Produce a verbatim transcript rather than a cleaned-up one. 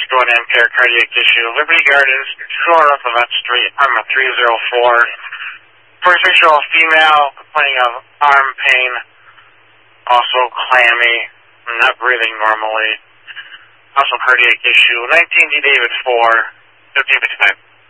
just going to impair cardiac tissue. Liberty Gardens, shore up of that street, I'm a three oh four. forty-six-year-old female complaining of arm pain, also clammy, not breathing normally. Also cardiac issue. nineteen D David four, fifteen fifty-five.